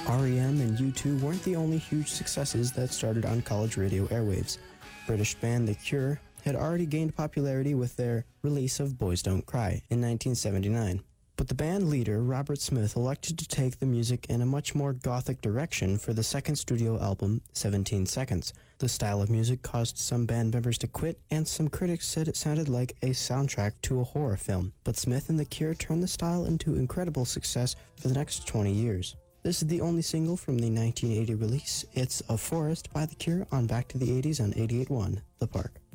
REM and U2 weren't the only huge successes that started on college radio airwaves. British band The Cure had already gained popularity with their release of Boys Don't Cry in 1979. But the band leader, Robert Smith, elected to take the music in a much more gothic direction for the second studio album, 17 Seconds. The style of music caused some band members to quit, and some critics said it sounded like a soundtrack to a horror film. But Smith and The Cure turned the style into incredible success for the next 20 years. This is the only single from the 1980 release. It's A Forest by The Cure on Back to the 80s on 88.1 The Park.